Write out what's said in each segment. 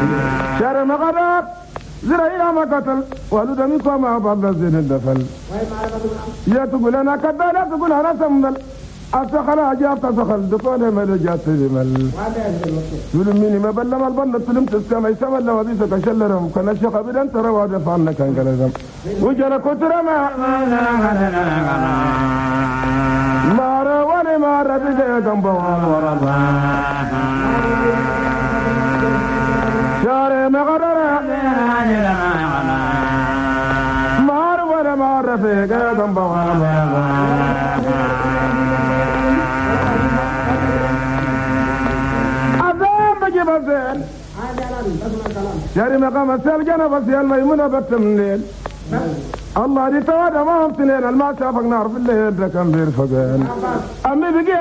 شر مغرب زرعي ما قتل ولد منكم ما بعض الزين الدفل يا تقول أنا كذا لا تقول أنا سمدل أسخل أجاب تسخل دكان ملجات تلمل تلميني ما بلما البن تلم تسمع يسمع الله وبيسك شلرم كنا شق بدن ترى وهذا فعلنا كان كلام وجرى كتر ما رواني ما ربي جم بوان وربا شارع مغرر ما رواني ما ربي جم بوان بزين شاري مقام السلجنة بسيال ميمونة بتمنين الله دي تواد ما هم تنين الما شافك نار في الليل ده كان بيرفقين أمي بقي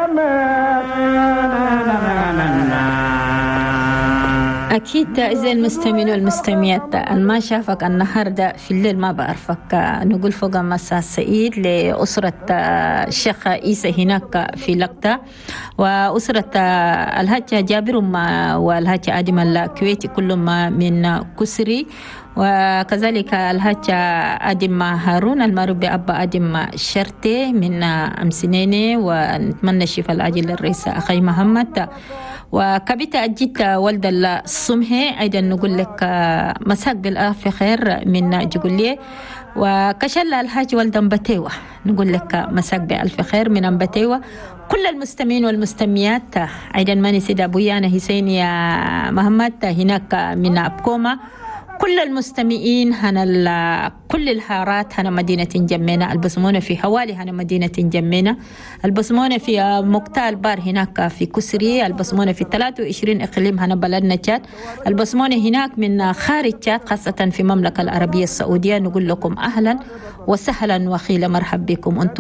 أكيد أعزائي المستمعين والمستمعات ما شافك النهاردة في الليل ما بعرفك نقول فوق مساء سعيد لأسرة الشيخ عيسى هناك في لقطة وأسرة الهاجة جابر والهاجة آدم الكويتي كلهم من كسري وكذلك الهاجة آدم هارون المعروف بأبا آدم شرتي من أمسنيني ونتمنى الشفاء العاجل للرئيس أخي محمد وكبيت أجيت والد الصمهي أيضا نقول لك مساق بالألف خير من جبلية وكشل الحاج والد أمبتيوة نقول لك مساق بألف خير من أمبتيوة كل المستمعين والمستمعات أيضا ماني سيد أبويانا حسين يا محمد هناك من أبكوما كل المستمعين هنا كل الحارات هنا مدينة جمينة البصمونة في حوالي هنا مدينة جمينة البصمونة في مقتال بار هناك في كسري البصمونة في 23 إقليم هنا بلدنا تشاد البصمونة هناك من خارج تشاد خاصة في المملكة العربية السعودية نقول لكم أهلا وسهلا وخيل مرحب بكم أنتم